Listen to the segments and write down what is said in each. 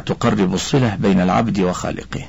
تقرب الصلة بين العبد وخالقه.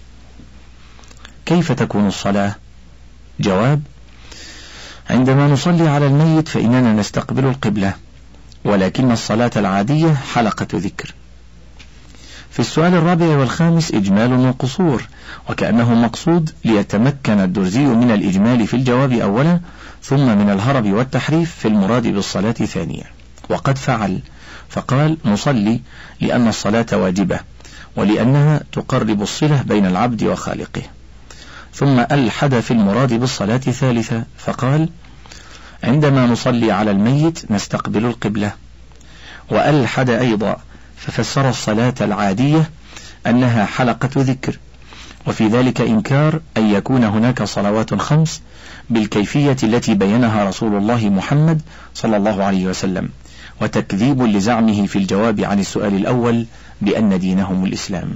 كيف تكون الصلاة؟ جواب: عندما نصلي على الميت فإننا نستقبل القبلة، ولكن الصلاة العادية حلقة ذكر. في السؤال الرابع والخامس إجمال وقصور، وكأنه مقصود ليتمكن الدرزي من الإجمال في الجواب أولا، ثم من الهرب والتحريف في المراد بالصلاة ثانيا. وقد فعل، فقال: نصلي لأن الصلاة واجبة، ولأنها تقرب الصلة بين العبد وخالقه. ثم ألحد في المراد بالصلاة ثالثة، فقال: عندما نصلي على الميت نستقبل القبلة. وألحد أيضا، ففسر الصلاة العادية أنها حلقة ذكر، وفي ذلك إنكار أن يكون هناك صلوات 5 بالكيفية التي بينها رسول الله محمد صلى الله عليه وسلم، وتكذيب لزعمه في الجواب عن السؤال الأول بأن دينهم الإسلام.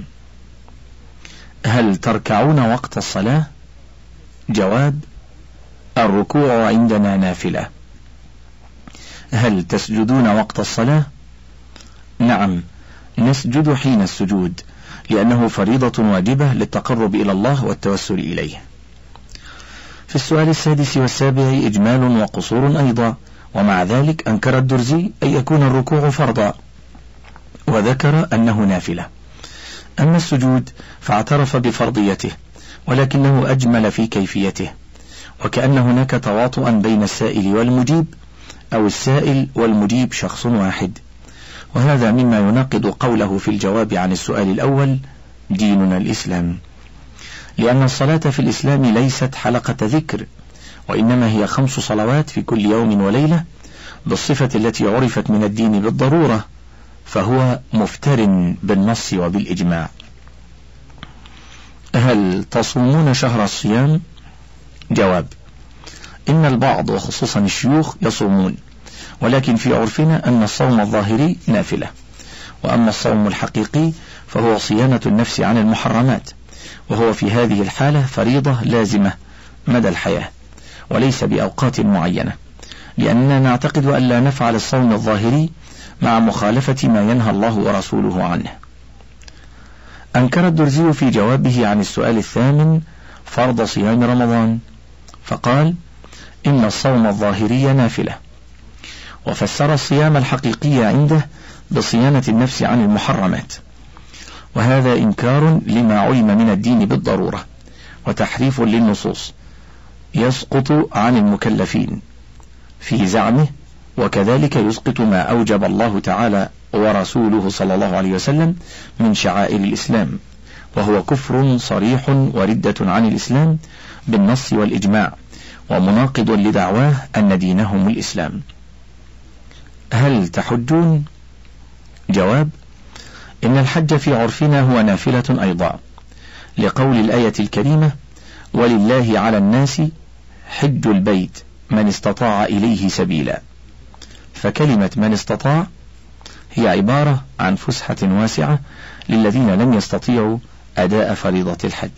هل تركعون وقت الصلاة؟ جواب: الركوع عندنا نافلة. هل تسجدون وقت الصلاة؟ نعم، نسجد حين السجود، لأنه فريضة واجبة للتقرب إلى الله والتوسل إليه. في السؤال السادس والسابع إجمال وقصور أيضا، ومع ذلك أنكر الدرزي أن يكون الركوع فرضا، وذكر أنه نافلة. أما السجود فاعترف بفرضيته، ولكنه أجمل في كيفيته، وكأن هناك تواطؤا بين السائل والمجيب، أو السائل والمجيب شخص واحد، وهذا مما يناقض قوله في الجواب عن السؤال الأول: ديننا الإسلام، لأن الصلاة في الإسلام ليست حلقة ذكر، وإنما هي 5 صلوات في كل يوم وليلة بالصفة التي عرفت من الدين بالضرورة، فهو مفتر بالنص وبالإجماع. هل تصومون شهر الصيام؟ جواب: إن البعض وخصوصا الشيوخ يصومون، ولكن في عرفنا أن الصوم الظاهري نافلة، وأما الصوم الحقيقي فهو صيانة النفس عن المحرمات، وهو في هذه الحالة فريضة لازمة مدى الحياة، وليس بأوقات معينة، لأننا نعتقد أن لا نفعل الصوم الظاهري مع مخالفة ما ينهى الله ورسوله عنه. أنكر الدرزي في جوابه عن السؤال الثامن فرض صيام رمضان، فقال: إن الصوم الظاهري نافلة، وفسر الصيام الحقيقي عنده بصيانة النفس عن المحرمات، وهذا إنكار لما علم من الدين بالضرورة، وتحريف للنصوص يسقط عن المكلفين في زعمه، وكذلك يسقط ما أوجب الله تعالى ورسوله صلى الله عليه وسلم من شعائر الإسلام، وهو كفر صريح وردة عن الإسلام بالنص والإجماع، ومناقض لدعواه أن دينهم الإسلام. هل تحجون؟ جواب: إن الحج في عرفنا هو نافلة أيضا، لقول الآية الكريمة: ولله على الناس حج البيت من استطاع إليه سبيلا. فكلمة من استطاع هي عبارة عن فسحة واسعة للذين لم يستطيعوا أداء فريضة الحج.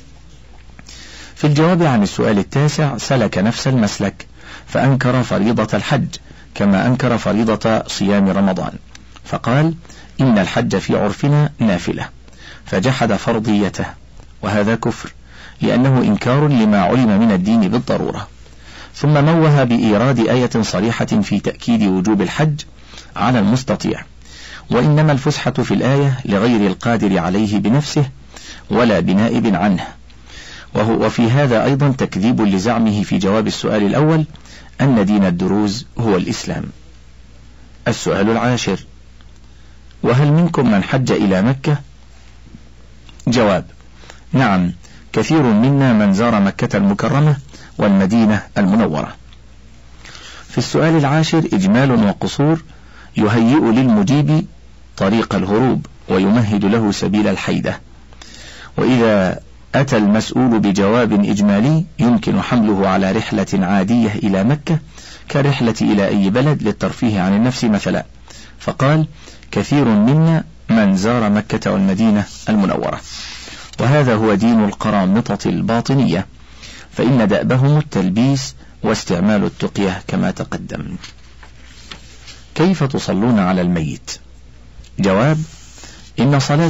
في الجواب عن السؤال التاسع سلك نفس المسلك، فأنكر فريضة الحج كما أنكر فريضة صيام رمضان، فقال: إن الحج في عرفنا نافلة، فجحد فرضيته، وهذا كفر، لأنه إنكار لما علم من الدين بالضرورة. ثم موه بإيراد آية صريحة في تأكيد وجوب الحج على المستطيع، وإنما الفسحة في الآية لغير القادر عليه بنفسه ولا بنائب عنه، وفي هذا أيضا تكذيب لزعمه في جواب السؤال الأول أن دين الدروز هو الإسلام. السؤال العاشر: وهل منكم من حج إلى مكة؟ جواب: نعم، كثير منا من زار مكة المكرمة والمدينة المنورة. في السؤال العاشر إجمال وقصور يهيئ للمجيب طريق الهروب ويمهد له سبيل الحيدة، وإذا أتى المسؤول بجواب إجمالي يمكن حمله على رحلة عادية إلى مكة كرحلة إلى أي بلد للترفيه عن النفس مثلا، فقال: كثير منا من زار مكة والمدينة المنورة، وهذا هو دين القرامطة الباطنية، فإن دأبهم التلبيس واستعمال التقية كما تقدم. كيف تصلون على الميت؟ جواب: إن صلاة